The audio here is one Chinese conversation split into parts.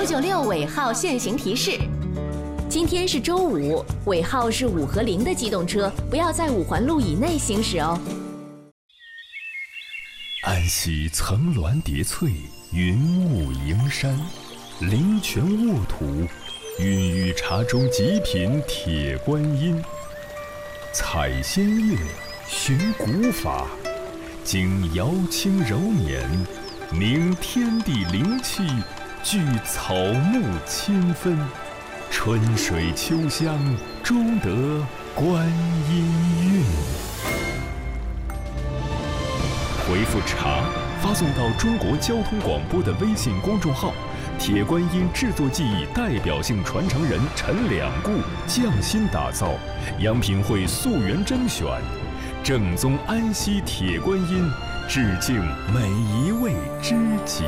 996尾号限行提示：今天是周五，尾号是5和0的机动车不要在5环路以内行驶哦。 安溪层峦叠翠，云雾迎山，灵泉沃土，孕育茶中极品铁观音。采仙乐，寻古法，经瑶清柔年，凝天地灵气，聚草木清芬，春水秋香，终得观音韵。回复茶发送到中国交通广播的微信公众号，铁观音制作技艺代表性传承人陈两固匠心打造，阳品会溯源甄选，正宗安溪铁观音，致敬每一位知己。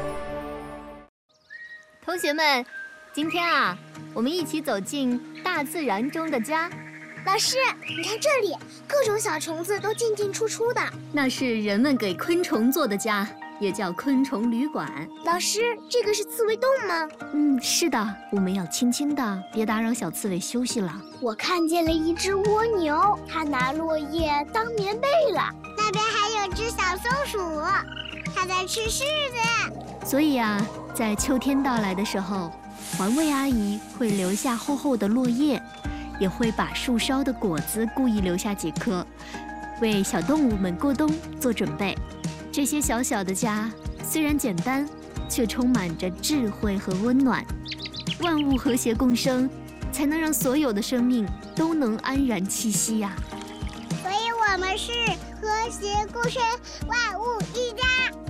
同学们，今天啊，我们一起走进大自然中的家。 老师，你看这里，各种小虫子都进进出出的。 那是人们给昆虫做的家，也叫昆虫旅馆。 老师，这个是刺猬洞吗？ 是的，我们要轻轻的，别打扰小刺猬休息了。 我看见了一只蜗牛，它拿落叶当棉被了。那边还有只小松鼠，它在吃柿子。 所以啊，在秋天到来的时候，环卫阿姨会留下厚厚的落叶，也会把树梢的果子故意留下几颗，为小动物们过冬做准备。这些小小的家虽然简单，却充满着智慧和温暖。万物和谐共生，才能让所有的生命都能安然栖息呀。 所以我们是和谐共生，万物一家。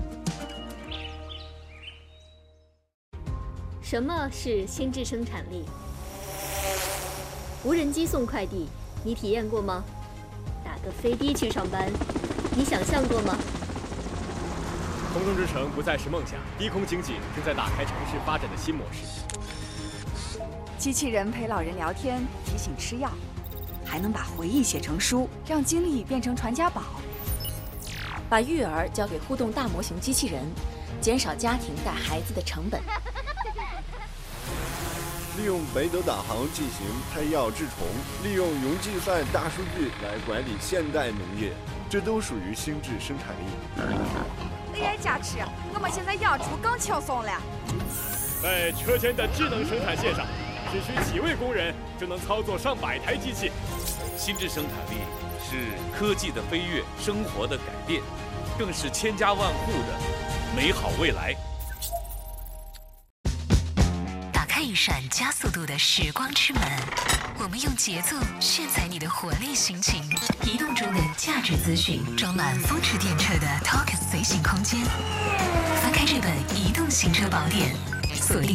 什么是心智生产力？无人机送快递，你体验过吗？打个飞的去上班，你想象过吗？ 空中之城不再是梦想，低空经济正在打开城市发展的新模式。 机器人陪老人聊天，提醒吃药，还能把回忆写成书，让经历变成传家宝。 把育儿交给互动大模型机器人，减少家庭带孩子的成本。 利用北斗导航进行配药治虫，利用云计算大数据来管理现代农业，这都属于心智生产力。 在家吃，我们现在养猪更轻松了。 在车间的智能生产线上，只需几位工人就能操作上百台机器。 心智生产力是科技的飞跃，生活的改变，更是千家万户的美好未来。 一扇加速度的时光之门，我们用节奏炫彩你的活力心情。移动中的价值资讯，装满风驰电掣的 Talk 随行空间。翻开这本移动行车宝典，锁定